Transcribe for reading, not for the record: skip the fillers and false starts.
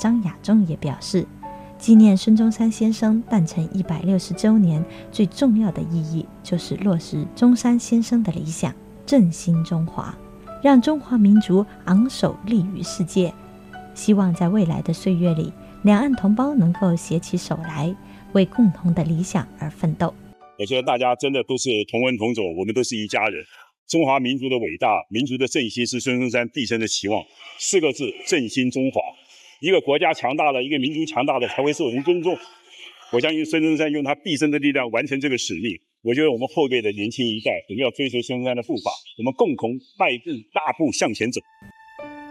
张亚中也表示，纪念孙中山先生诞辰160周年最重要的意义就是落实中山先生的理想，振兴中华，让中华民族昂首立于世界。希望在未来的岁月里，两岸同胞能够携起手来，为共同的理想而奋斗。 我觉得大家真的都是同文同种，我们都是一家人。中华民族的伟大，民族的振兴是孙中山毕生的期望，4个字：振兴中华。一个国家强大了，一个民族强大了，才会受人尊重。我相信孙中山用他毕生的力量完成这个使命。我觉得我们后辈的年轻一代，我们要追随孙中山的步伐，我们共同迈步大步向前走。